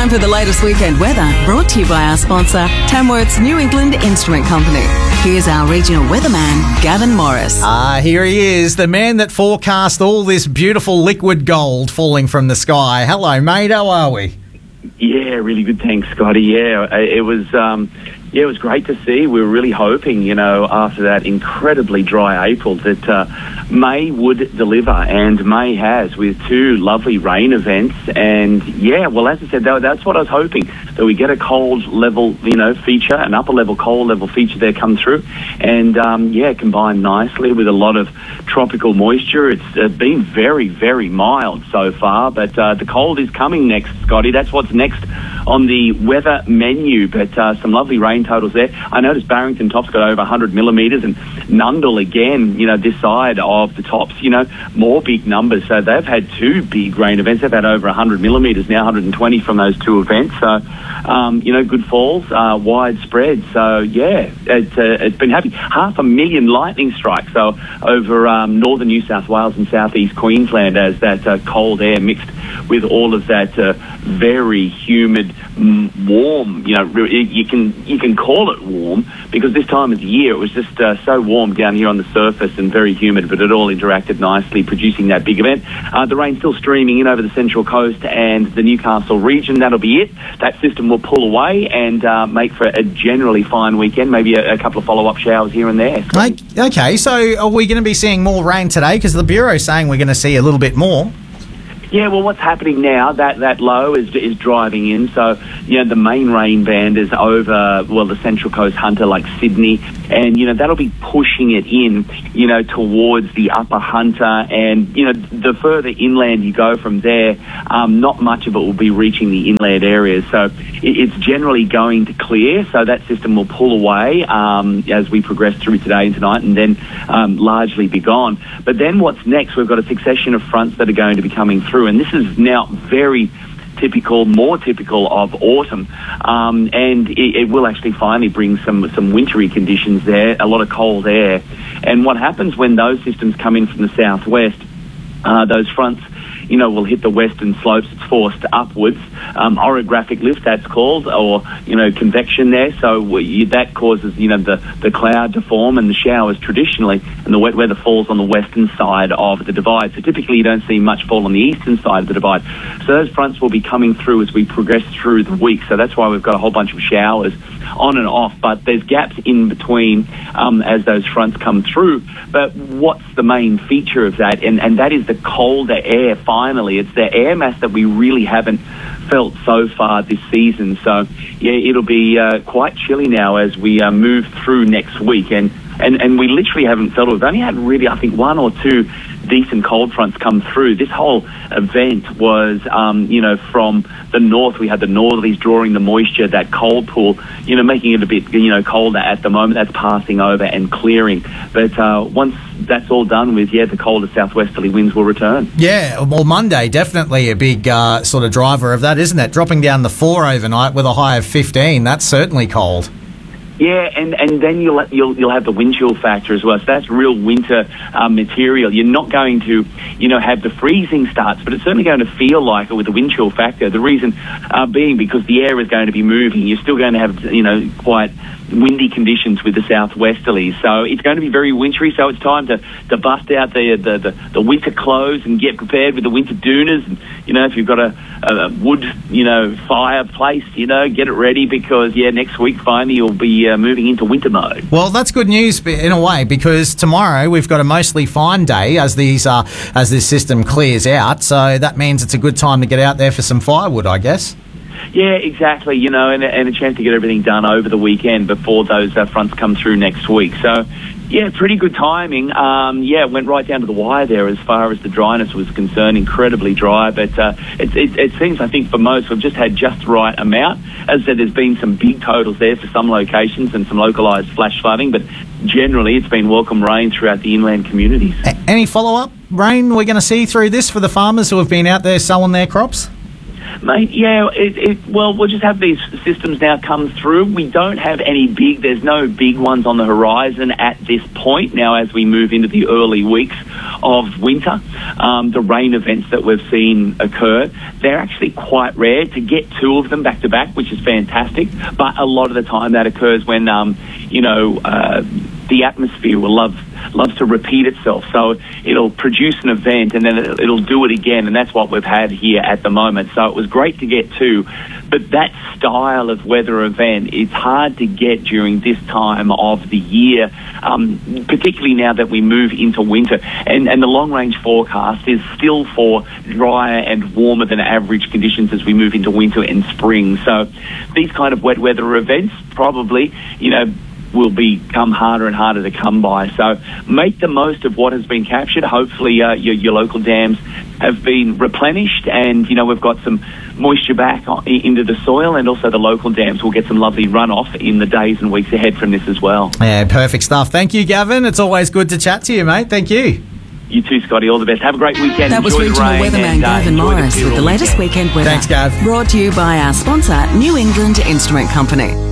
Time for the latest weekend weather, brought to you by our sponsor, Tamworth's New England Instrument Company. Here's our regional weatherman, Gavin Morris. Here he is, the man that forecast all this beautiful liquid gold falling from the sky. Hello, mate. How are we? Yeah, really good. Thanks, Scotty. Yeah, it was great to see. We were really hoping, after that incredibly dry April that May would deliver, and May has, with two lovely rain events. And yeah, well, as I said, that's what I was hoping, that we get a cold level, feature, an upper level cold level feature there come through, and combined nicely with a lot of tropical moisture. It's been very, very mild so far, but the cold is coming next, Scotty. That's what's next on the weather menu, but some lovely rain totals there. I noticed Barrington Top's got over 100 millimetres, and Nundle again, this side of the tops, more big numbers. So they've had two big rain events. They've had over 100 millimetres now, 120 from those two events. So, good falls, widespread. So, yeah, it's been happy. 500,000 lightning strikes, so over northern New South Wales and southeast Queensland, as that cold air mixed with all of that very humid, warm. You can call it warm because this time of the year it was just so warm down here on the surface and very humid, but it all interacted nicely, producing that big event. The rain still streaming in over the Central Coast and the Newcastle region. That'll be it. That system will pull away and make for a generally fine weekend, maybe a couple of follow-up showers here and there. Okay, so are we going to be seeing more rain today? Because the Bureau's saying we're going to see a little bit more. Yeah, well, what's happening now, that low is driving in. So, the main rain band is over, the Central Coast Hunter, like Sydney. And, that'll be pushing it in, towards the upper Hunter. And, the further inland you go from there, not much of it will be reaching the inland areas. So it's generally going to clear. So that system will pull away as we progress through today and tonight, and then largely be gone. But then what's next? We've got a succession of fronts that are going to be coming through. And this is now very more typical of autumn, and it will actually finally bring some wintry conditions there, a lot of cold air. And what happens when those systems come in from the southwest, those fronts, will hit the western slopes. It's forced upwards. Orographic lift, that's called, or, convection there. So that causes, the cloud to form and the showers traditionally, and the wet weather falls on the western side of the divide. So typically you don't see much fall on the eastern side of the divide. So those fronts will be coming through as we progress through the week. So that's why we've got a whole bunch of showers on and off, but there's gaps in between as those fronts come through. But what's the main feature of that? And that is the colder air. Finally, it's the air mass that we really haven't felt so far this season. So yeah, it'll be quite chilly now as we move through next week, and we literally haven't felt it. We've only had really, I think, one or two decent cold fronts come through. This whole event was, from the north. We had the northerlies drawing the moisture, that cold pool, making it a bit, colder at the moment. That's passing over and clearing. But once that's all done with, the colder southwesterly winds will return. Yeah, well, Monday, definitely a big sort of driver of that, isn't it? Dropping down the 4 overnight with a high of 15. That's certainly cold. Yeah, and then you'll have the wind chill factor as well. So that's real winter material. You're not going to, have the freezing starts, but it's certainly going to feel like it with the wind chill factor. The reason being because the air is going to be moving. You're still going to have, quite windy conditions with the southwesterlies. So it's going to be very wintry. So it's time to bust out the winter clothes and get prepared with the winter doonas. And, if you've got a wood, fireplace, get it ready because, next week finally you'll be moving into winter mode. Well, that's good news in a way, because tomorrow we've got a mostly fine day as this system clears out. So that means it's a good time to get out there for some firewood, I guess. Yeah, exactly, and a chance to get everything done over the weekend before those fronts come through next week. So, yeah, pretty good timing. It went right down to the wire there as far as the dryness was concerned, incredibly dry. But it seems, I think, for most, we've just had just the right amount. As I said, there's been some big totals there for some locations and some localised flash flooding, but generally it's been welcome rain throughout the inland communities. Any follow-up rain we're going to see through this for the farmers who have been out there sowing their crops? Mate, yeah, well, we'll just have these systems now come through. We don't have there's no big ones on the horizon at this point. Now, as we move into the early weeks of winter, the rain events that we've seen occur, they're actually quite rare. To get two of them back to back, which is fantastic, but a lot of the time that occurs when, the atmosphere will loves to repeat itself. So it'll produce an event and then it'll do it again, and that's what we've had here at the moment. So it was great to get two, but that style of weather event is hard to get during this time of the year, particularly now that we move into winter. And the long-range forecast is still for drier and warmer than average conditions as we move into winter and spring. So these kind of wet weather events probably, will become harder and harder to come by. So make the most of what has been captured. Hopefully your local dams have been replenished, and we've got some moisture back into the soil, and also the local dams will get some lovely runoff in the days and weeks ahead from this as well. Yeah, perfect stuff. Thank you, Gavin. It's always good to chat to you, mate. Thank you. You too, Scotty. All the best. Have a great weekend. That was Enjoy regional the rain weatherman Gavin Morris with the latest weekend weather. Thanks, Gav. Brought to you by our sponsor, New England Instrument Company.